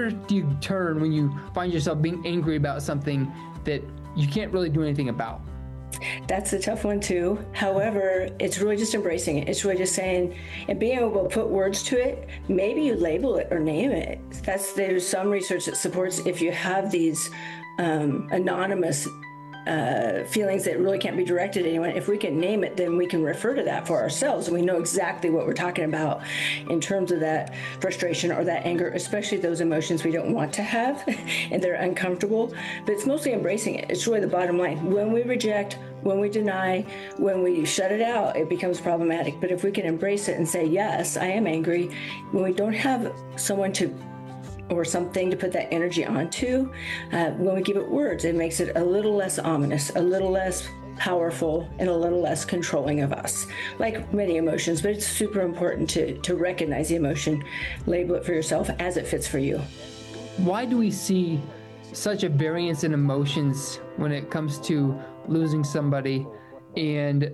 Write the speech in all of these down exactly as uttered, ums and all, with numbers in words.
where do you turn when you find yourself being angry about something that you can't really do anything about? That's a tough one too. However, it's really just embracing it. It's really just saying and being able to put words to it. Maybe you label it or name it. That's there's some research that supports if you have these um, anonymous uh, feelings that really can't be directed at anyone. If we can name it, then we can refer to that for ourselves, and we know exactly what we're talking about in terms of that frustration or that anger, especially those emotions we don't want to have and they're uncomfortable. But it's mostly embracing it. It's really the bottom line. When we reject, when we deny, when we shut it out, it becomes problematic. But if we can embrace it and say, yes, I am angry, when we don't have someone to or something to put that energy onto, uh, when we give it words, it makes it a little less ominous, a little less powerful, and a little less controlling of us. Like many emotions, but it's super important to, to recognize the emotion, label it for yourself as it fits for you. Why do we see such a variance in emotions when it comes to losing somebody? And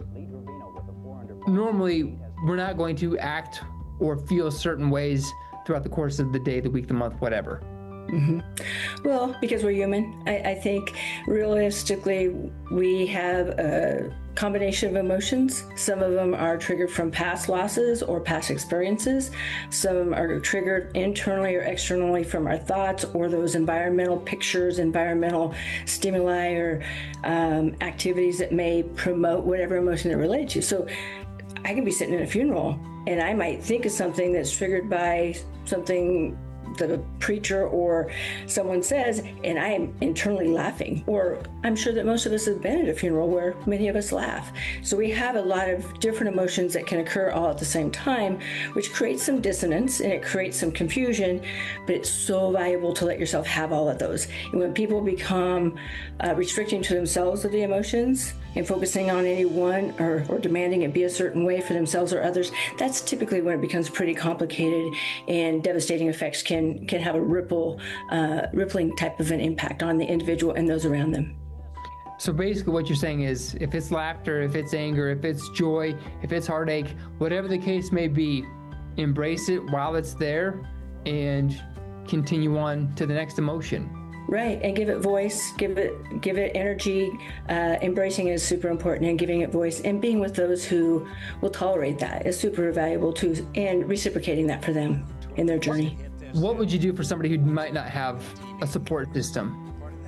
normally we're not going to act or feel certain ways throughout the course of the day, the week, the month, whatever. Mm-hmm. Well, because we're human. I, I think realistically we have a combination of emotions. Some of them are triggered from past losses or past experiences. Some are triggered internally or externally from our thoughts or those environmental pictures, environmental stimuli or um, activities that may promote whatever emotion they're related to. So I can be sitting in a funeral and I might think of something that's triggered by something the preacher or someone says, and I am internally laughing. Or I'm sure that most of us have been at a funeral where many of us laugh. So we have a lot of different emotions that can occur all at the same time, which creates some dissonance and it creates some confusion, but it's so valuable to let yourself have all of those. And when people become uh, restricting to themselves of the emotions and focusing on any one or, or demanding it be a certain way for themselves or others, that's typically when it becomes pretty complicated and devastating effects can can have a ripple, uh, rippling type of an impact on the individual and those around them. So basically what you're saying is if it's laughter, if it's anger, if it's joy, if it's heartache, whatever the case may be, embrace it while it's there and continue on to the next emotion. Right, and give it voice, give it give it energy. Uh, embracing it is super important, and giving it voice and being with those who will tolerate that is super valuable too, and reciprocating that for them in their journey. What would you do for somebody who might not have a support system?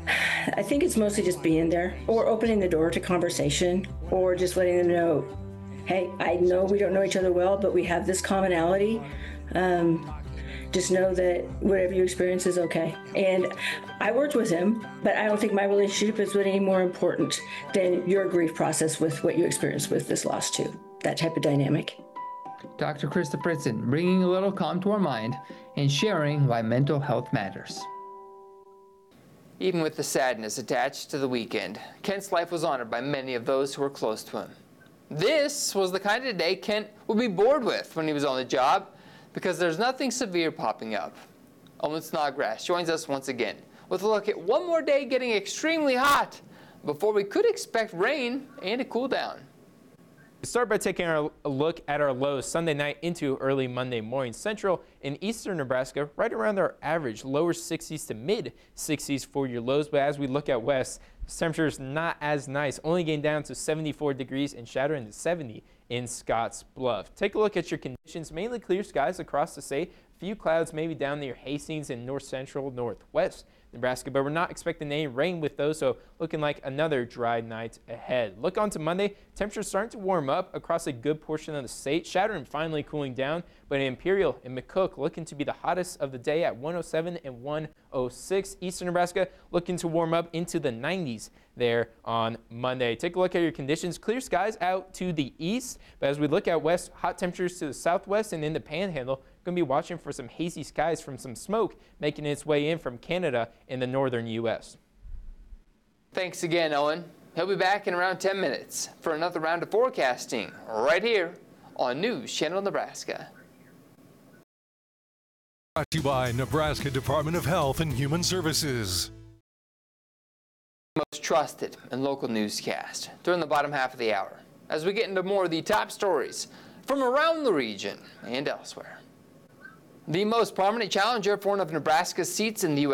I think it's mostly just being there or opening the door to conversation or just letting them know, hey, I know we don't know each other well, but we have this commonality. Um, just know that whatever you experience is okay. And I worked with him, but I don't think my relationship is any more important than your grief process with what you experienced with this loss too, that type of dynamic. Doctor Krista Fritzen, bringing a little calm to our mind and sharing why mental health matters. Even with the sadness attached to the weekend, Kent's life was honored by many of those who were close to him. This was the kind of day Kent would be bored with when he was on the job, because there's nothing severe popping up. Owen Snodgrass joins us once again with a look at one more day getting extremely hot before we could expect rain and a cool down. We start by taking our, a look at our lows Sunday night into early Monday morning. Central and eastern Nebraska right around our average, lower sixties to mid sixties for your lows. But as we look at west, temperature is not as nice, only getting down to seventy-four degrees and shattering to seventy in Scotts Bluff. Take a look at your conditions, mainly clear skies across the state. A few clouds maybe down near Hastings and north central, northwest Nebraska, but we're not expecting any rain with those, so looking like another dry night ahead. Look on to Monday, temperatures starting to warm up across a good portion of the state. Shattering finally cooling down, but in Imperial and McCook looking to be the hottest of the day at one oh seven and one oh six. Eastern Nebraska looking to warm up into the nineties there on Monday. Take a look at your conditions. Clear skies out to the east, but as we look out west, hot temperatures to the southwest and in the Panhandle. Going to be watching for some hazy skies from some smoke making its way in from Canada in the northern U S Thanks again, Owen. He'll be back in around ten minutes for another round of forecasting right here on News Channel Nebraska. Brought to you by Nebraska Department of Health and Human Services. Most trusted and local newscast during the bottom half of the hour as we get into more of the top stories from around the region and elsewhere. The most prominent challenger for one of Nebraska's seats in the U S